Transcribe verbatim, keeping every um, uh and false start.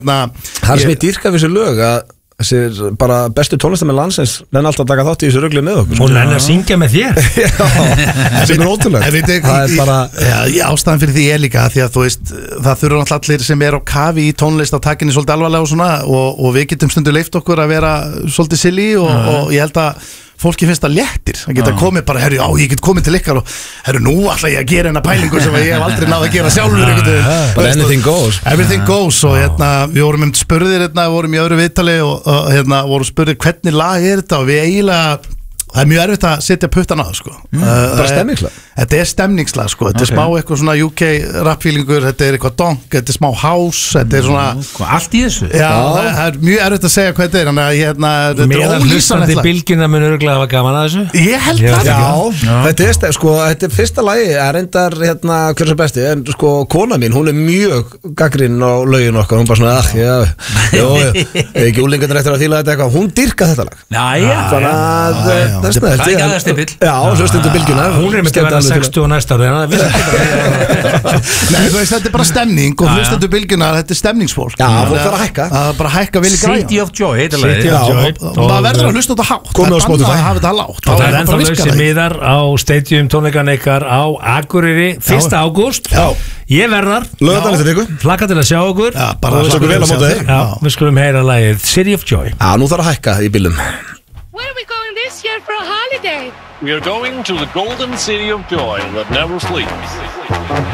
Það er sem ég dýrka við þessu lög að þessi bara bestu tónlistamenn landsins nenni alltaf að taka þátt í þessu rugli með okkur. Hún nenni að syngja með þér. Já, sem er ótrúlegt. Það er bara Já, ástæðan fyrir því er líka því að þú veist, það þurfa náttúrulega allir sem er á kafi í tónlist á takinni svolítið alvarlega og svona og, og við getum stundu leyft okkur að vera svolítið silly og, og ég held að fólki finnst það léttir að geta komið bara, herru, já, ég get komið til ykkar og herru, nú ætla ég að gera hennar pælingu sem ég hef aldrei náð að gera sjálfur But anything goes Everything goes og hérna, við vorum um spurðir hérna, við vorum í öðru viðtali og, og hérna, vorum spurðir hvernig lag er þetta og við eiginlega það er mjög erfitt að setja puttan á það sko. mm, uh, bara stemningslag þetta er stemningslag sko. þetta okay. er smá eitthvað svona U K rapfílingur, þetta er eitthvað donk, þetta er smá house þetta er svona mm, allt í þessu já, það er mjög erfitt að segja hvað þetta er þannig að hérna, meðan hlustandi bylgjuna mun örgulega hafa gaman að þessu ég held það já, já. Þetta, er, sko, þetta er fyrsta lagi er reyndar hérna, hver sem besti en sko kona mín, hún er mjög gaggrinn á lögin okkar, hún bara svona ah, já, já, ekki úlingarnir eftir að þýla þetta eitthvað hún dyrka þetta lag þannig að það er ekki aðeins stipill já, hlustundu bylgjuna hún er með að vera sextíu og næsta ári nei, þú veist, þetta er bara stemning og hlustundu bylgjuna, þetta er stemningsfólk já, fólk þarf að hækka það er bara að hækka vilja græja City of Joy, heitir lagi og maður verður að hlusta þetta hátt komið á Spotify það hafa þetta lágt og það er ennþá lausir miðar á Stadium tónleikan ykkar á Akureyri fyrsta ágúst ég verðar flakka til að sjá okkur við skulum heyra lagið City of Joy já, nú þarf að hækka í bílum Where are we going this year for a holiday? We are going to the golden city of joy that never sleeps.